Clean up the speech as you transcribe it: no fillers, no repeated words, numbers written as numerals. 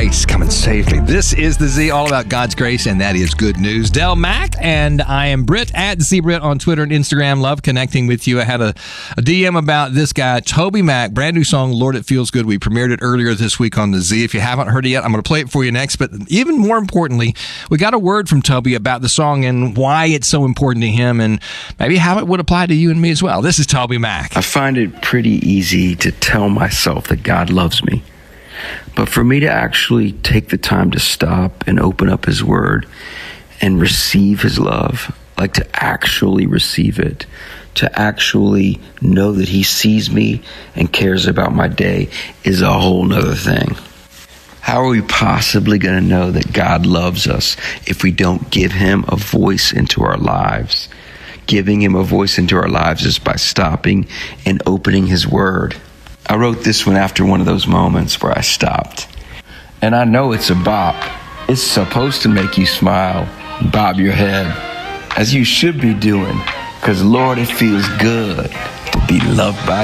grace coming safely. This is the Z, all about God's grace, and that is good news. Del Mack, and I am Britt at ZBrit on Twitter and Instagram. Love connecting with you. I had a DM about this guy, Toby Mac, brand new song, Lord, It Feels Good. We premiered it earlier this week on the Z. If you haven't heard it yet, I'm going to play it for you next. But even more importantly, we got a word from Toby about the song and why it's so important to him, and maybe how it would apply to you and me as well. This is Toby Mac. I find it pretty easy to tell myself that God loves me. But for me to actually take the time to stop and open up his word and receive his love, like to actually receive it, to actually know that he sees me and cares about my day, is a whole nother thing. How are we possibly going to know that God loves us if we don't give him a voice into our lives? Giving him a voice into our lives is by stopping and opening his word. I wrote this one after one of those moments where I stopped. And I know it's a bop. It's supposed to make you smile, bob your head, as you should be doing. Because Lord, it feels good to be loved by